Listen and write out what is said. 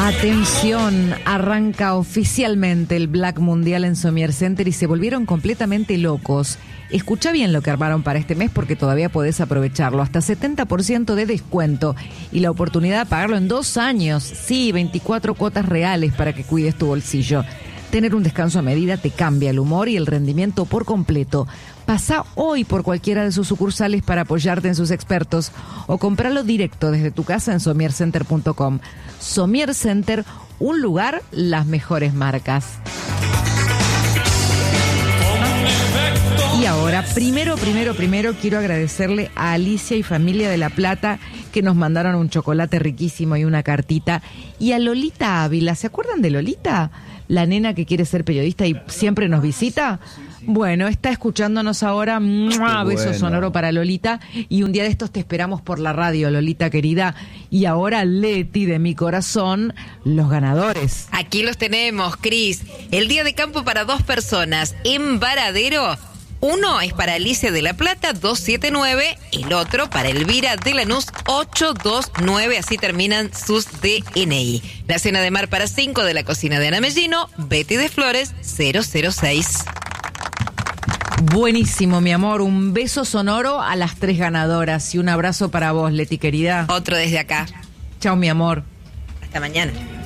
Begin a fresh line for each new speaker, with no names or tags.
Atención, arranca oficialmente el Black Mundial en Somier Center y se volvieron completamente locos. Escucha bien lo que armaron para este mes porque todavía podés aprovecharlo. Hasta 70% de descuento y la oportunidad de pagarlo en 2 años. Sí, 24 cuotas reales para que cuides tu bolsillo. Tener un descanso a medida te cambia el humor y el rendimiento por completo. Pasa hoy por cualquiera de sus sucursales para apoyarte en sus expertos o compralo directo desde tu casa en somiercenter.com. Somier Center, un lugar, las mejores marcas. Y ahora, primero, quiero agradecerle a Alicia y familia de La Plata que nos mandaron un chocolate riquísimo y una cartita. Y a Lolita Ávila, ¿se acuerdan de Lolita? La nena que quiere ser periodista y siempre nos visita. Bueno, está escuchándonos ahora. ¡Mua! Beso sonoro para Lolita. Y un día de estos te esperamos por la radio, Lolita querida. Y ahora, Leti, de mi corazón, los ganadores.
Aquí los tenemos, Cris. El día de campo para 2 personas en Varadero. Uno es para Alicia de La Plata, 279. El otro para Elvira de Lanús, 829. Así terminan sus DNI. La cena de mar para 5 de la cocina de Ana Mellino, Betty de Flores, 006.
Buenísimo, mi amor. Un beso sonoro a las 3 ganadoras y un abrazo para vos, Leti, querida.
Otro desde acá.
Chao, mi amor.
Hasta mañana.